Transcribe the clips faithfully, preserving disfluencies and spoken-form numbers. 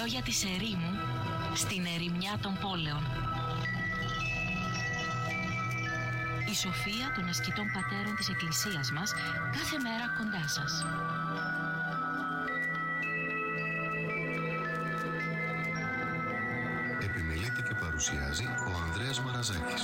λόγια της ερήμου στην ερημιά των πόλεων. Η σοφία των ασκητών πατέρων της Εκκλησίας μας κάθε μέρα κοντά σας. Επιμελείται και παρουσιάζει ο Ανδρέας Μαραζάκης.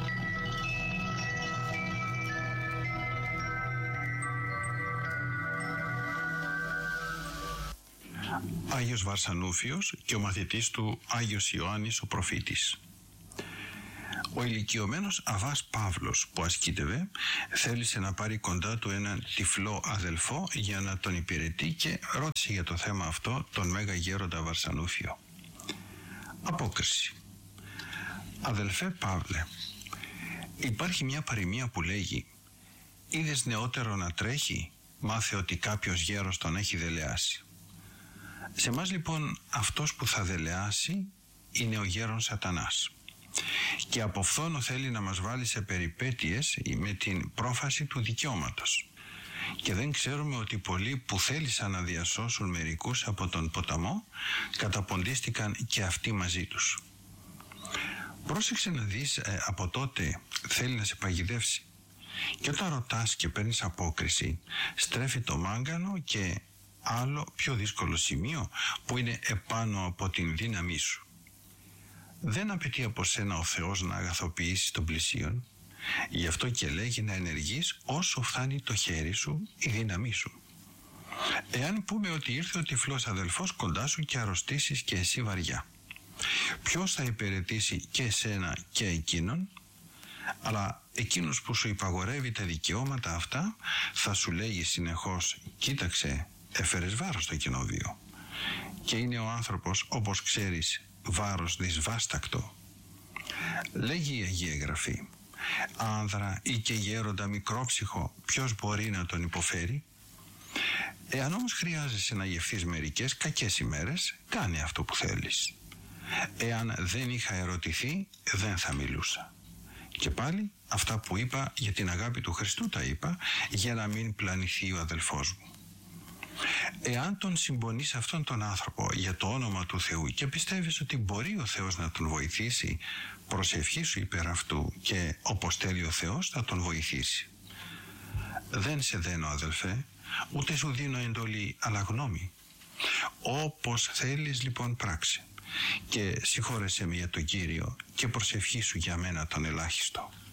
Άγιος Βαρσανούφιος και ο μαθητής του Άγιος Ιωάννης ο προφήτης. Ο ηλικιωμένος Αβάς Παύλος που ασκήτευε θέλησε να πάρει κοντά του έναν τυφλό αδελφό για να τον υπηρετεί και ρώτησε για το θέμα αυτό τον Μέγα Γέροντα Βαρσανούφιο. Απόκριση. Αδελφέ Παύλε, υπάρχει μια παροιμία που λέγει «Είδες νεότερο να τρέχει, μάθε ότι κάποιος γέρος τον έχει δελεάσει». Σε μας λοιπόν αυτός που θα δελεάσει είναι ο γέρον Σατανάς και από φθόνο θέλει να μας βάλει σε περιπέτειες με την πρόφαση του δικαιώματος, και δεν ξέρουμε ότι πολλοί που θέλησαν να διασώσουν μερικούς από τον ποταμό καταποντίστηκαν και αυτοί μαζί τους. Πρόσεξε να δεις, ε, από τότε θέλει να σε παγιδεύσει και όταν ρωτάς και παίρνεις απόκριση στρέφει το μάγκανο και άλλο πιο δύσκολο σημείο που είναι επάνω από την δύναμή σου. Δεν απαιτεί από σένα ο Θεός να αγαθοποιήσεις τον πλησίον, γι' αυτό και λέγει να ενεργείς όσο φτάνει το χέρι σου, η δύναμή σου. Εάν πούμε ότι ήρθε ο τυφλός αδελφός κοντά σου και αρρωστήσεις και εσύ βαριά, ποιος θα υπηρετήσει και εσένα και εκείνον? Αλλά εκείνος που σου υπαγορεύει τα δικαιώματα αυτά θα σου λέγει συνεχώς «Κοίταξε, έφερες βάρος στο κοινόβιο». Και είναι ο άνθρωπος, όπως ξέρεις, βάρος δυσβάστακτο. Λέγει η Αγία Γραφή «Άνδρα ή και γέροντα μικρόψυχο, ποιος μπορεί να τον υποφέρει?» Εάν όμως χρειάζεσαι να γευθείς μερικές κακές ημέρες, κάνε αυτό που θέλεις. Εάν δεν είχα ερωτηθεί, δεν θα μιλούσα. Και πάλι αυτά που είπα για την αγάπη του Χριστού τα είπα για να μην πλανηθεί ο αδελφός μου. Εάν τον συμπονείς αυτόν τον άνθρωπο για το όνομα του Θεού και πιστεύεις ότι μπορεί ο Θεός να τον βοηθήσει, προσευχήσου υπέρ αυτού και όπως θέλει ο Θεός θα τον βοηθήσει. Δεν σε δένω αδελφέ, ούτε σου δίνω εντολή, αλλά γνώμη. Όπως θέλεις λοιπόν πράξε και συγχώρεσέ με για τον Κύριο και προσευχήσου για μένα τον ελάχιστο.